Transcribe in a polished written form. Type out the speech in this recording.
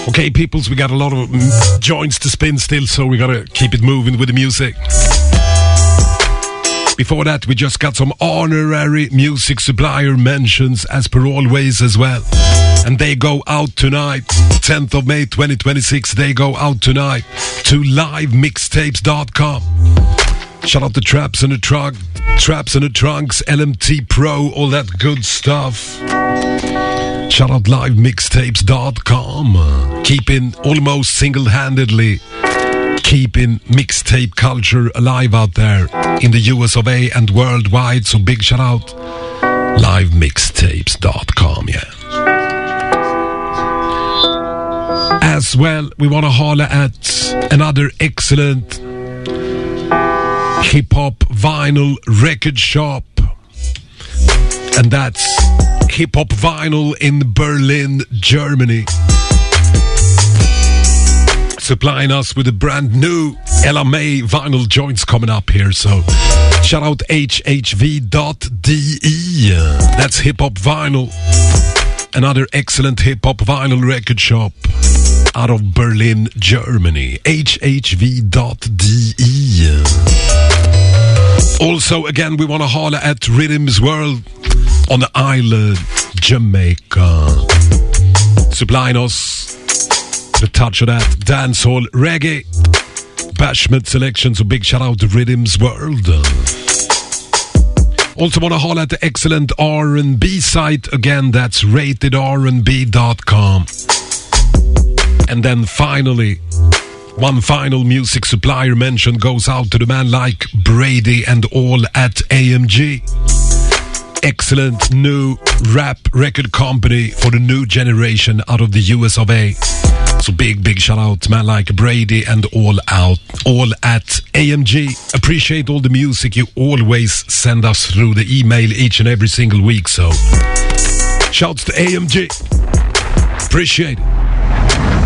Okay, peoples, we got a lot of joints to spin still, so we gotta keep it moving with the music. Before that, we just got some honorary music supplier mentions, as per always as well. And they go out tonight, 10th of May 2026, they go out tonight to livemixtapes.com. Shout out to Traps in the Trunks, LMT Pro, all that good stuff. Shout out livemixtapes.com. Keeping almost single-handedly keeping mixtape culture alive out there in the US of A and worldwide. So big shout out livemixtapes.com, yeah. As well, we want to holler at another excellent hip-hop vinyl record shop, and that's Hip-Hop Vinyl in Berlin, Germany, supplying us with a brand new LMA vinyl joints coming up here. So shout out hhv.de. That's Hip-Hop Vinyl, another excellent hip-hop vinyl record shop out of Berlin, Germany. hhv.de. Also, again, we want to holler at Rhythms World on the island, Jamaica, supplying us the touch of that dancehall reggae bashment selection. So big shout out to Rhythms World. Also want to holler at the excellent R&B site, again, that's ratedrnb.com. And then finally, one final music supplier mention goes out to the man like Brady and all at AMG. Excellent new rap record company for the new generation out of the US of A. So big shout out to man like Brady and all at AMG. Appreciate all the music you always send us through the email each and every single week. So shouts to AMG. Appreciate it.